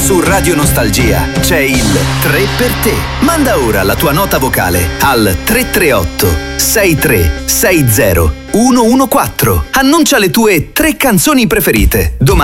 Su Radio Nostalgia c'è il 3 per te. Manda ora la tua nota vocale al 338 6360 114. Annuncia le tue 3 canzoni preferite. Domani